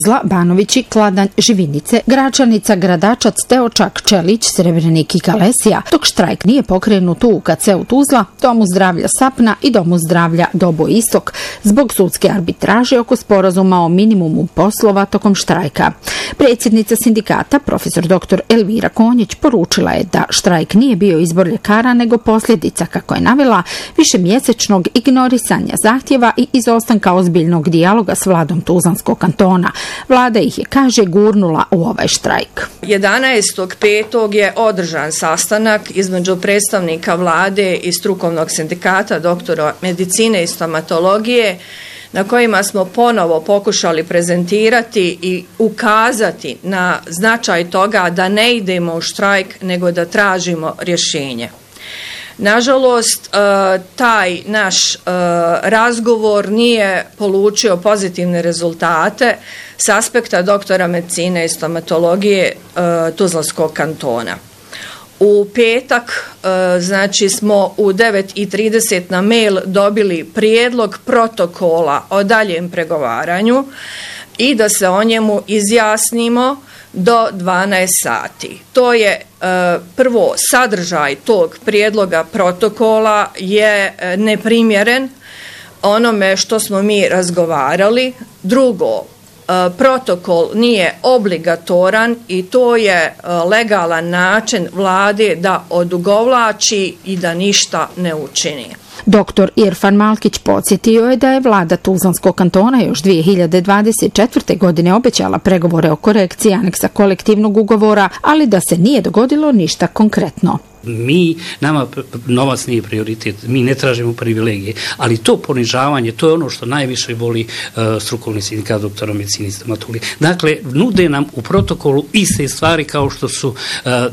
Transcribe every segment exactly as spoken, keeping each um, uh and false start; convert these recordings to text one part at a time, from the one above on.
Zla, Banovići, Kladanj, Živinice, Gračanica, Gradačac, Teočak, Čelić, Srebrenik i Kalesija, dok štrajk nije pokrenut u U K C-u Tuzla, Domu zdravlja Sapna i Domu zdravlja Dobo Istok zbog sudske arbitraže oko sporazuma o minimumu poslova tokom štrajka. Predsjednica sindikata, profesor doktor Elvira Konjić, poručila je da štrajk nije bio izbor ljekara nego posljedica, kako je navela, višemjesečnog ignorisanja zahtjeva i izostanka ozbiljnog dijaloga s vladom Tuzlanskog kantona. Vlada ih je, kaže, gurnula u ovaj štrajk. jedanaestog petog je održan sastanak između predstavnika vlade i strukovnog sindikata doktora medicine i stomatologije, na kojima smo ponovo pokušali prezentirati i ukazati na značaj toga da ne idemo u štrajk, nego da tražimo rješenje. Nažalost, taj naš razgovor nije polučio pozitivne rezultate s aspekta doktora medicine i stomatologije Tuzlanskog kantona. U petak, znači, smo u devet i trideset na mail dobili prijedlog protokola o daljem pregovaranju i da se o njemu izjasnimo do dvanaest sati. To je prvo, sadržaj tog prijedloga protokola je neprimjeren onome što smo mi razgovarali. Drugo, protokol nije obligatoran i to je legalan način vlade da odugovlači i da ništa ne učini. Doktor Irfan Malkić podsjetio je da je vlada Tuzlanskog kantona još dvije hiljade dvadeset četvrte. godine obećala pregovore o korekciji aneksa kolektivnog ugovora, ali da se nije dogodilo ništa konkretno. Mi, nama novac nije prioritet, mi ne tražimo privilegije, ali to ponižavanje, to je ono što najviše voli uh, strukovni sindikat doktora medicine i stomatologije. Dakle, nude nam u protokolu iste stvari kao što su, uh,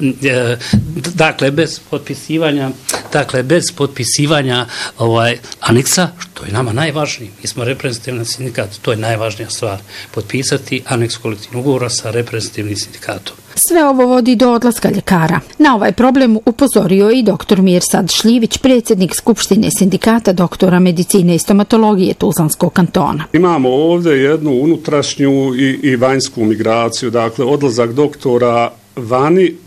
uh, dakle, bez potpisivanja, dakle, bez potpisivanja ovaj, aneksa, što je nama najvažnije. Mi smo reprezentativni sindikat, to je najvažnija stvar. Potpisati aneks kolektivnog ugovora sa reprezentativnim sindikatom. Sve ovo vodi do odlaska ljekara. Na ovaj problem upozorio i doktor Mirsad Šljivić, predsjednik Skupštine sindikata doktora medicine i stomatologije Tuzlanskog kantona. Imamo ovdje jednu unutrašnju i, i vanjsku migraciju, dakle odlazak doktora vani e,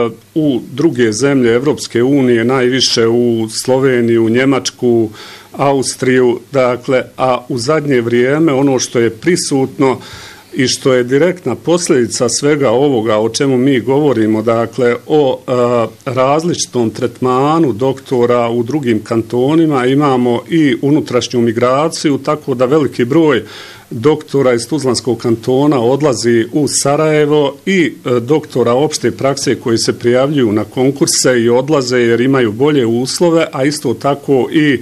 u druge zemlje Evropske unije, najviše u Sloveniju, Njemačku, Austriju, dakle, a u zadnje vrijeme ono što je prisutno i što je direktna posljedica svega ovoga o čemu mi govorimo, dakle o a, različitom tretmanu doktora u drugim kantonima, imamo i unutrašnju migraciju, tako da veliki broj doktora iz Tuzlanskog kantona odlazi u Sarajevo i e, doktora opšte prakse koji se prijavljuju na konkurse i odlaze jer imaju bolje uslove, a isto tako i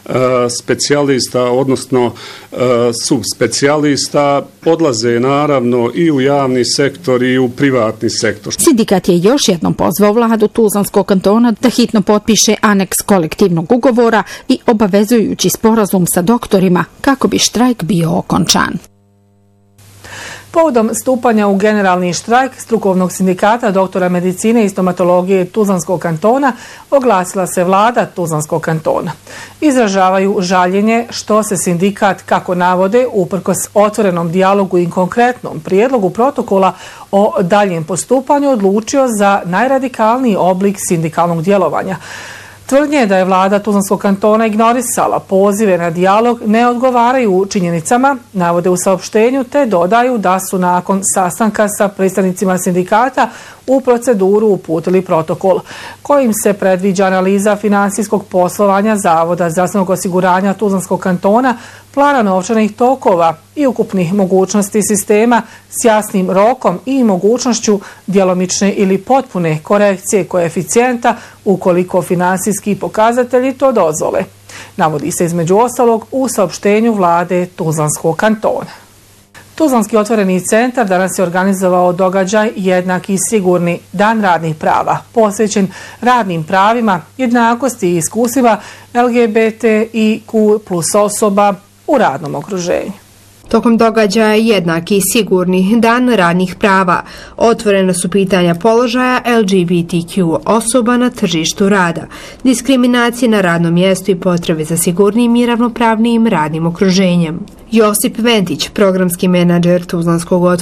specijalista, odnosno subspecijalista, odlaze naravno i u javni sektor i u privatni sektor. Sindikat je još jednom pozvao vladu Tuzlanskog kantona da hitno potpiše aneks kolektivnog ugovora i obavezujući sporazum sa doktorima kako bi štrajk bio okončan. Povodom stupanja u generalni štrajk strukovnog sindikata doktora medicine i stomatologije Tuzlanskog kantona oglasila se vlada Tuzlanskog kantona. Izražavaju žaljenje što se sindikat, kako navode, uprkos otvorenom dijalogu i konkretnom prijedlogu protokola o daljem postupanju odlučio za najradikalniji oblik sindikalnog djelovanja. Tvrdnje da je vlada Tuzlanskog kantona ignorisala pozive na dijalog ne odgovaraju činjenicama, navode u saopštenju, te dodaju da su nakon sastanka sa predstavnicima sindikata u proceduru uputili protokol kojim se predviđa analiza finansijskog poslovanja Zavoda zdravstvenog osiguranja Tuzlanskog kantona, plana novčanih tokova i ukupnih mogućnosti sistema s jasnim rokom i mogućnošću djelomične ili potpune korekcije koeficijenta ukoliko finansijski pokazatelji to dozvole. Navodi se između ostalog u saopštenju vlade Tuzlanskog kantona. Tuzlanski otvoreni centar danas je organizovao događaj Jednaki i sigurni dan radnih prava, posvećen radnim pravima, jednakosti i iskusima L G B T I Q plus osoba u radnom okruženju. Tokom događaja Jednaki i sigurni dan radnih prava otvorena su pitanja položaja L G B T Q osoba na tržištu rada, diskriminacije na radnom mjestu i potrebe za sigurnim i ravnopravnijim radnim okruženjem. Josip Ventić, programski menadžer Tuzlanskog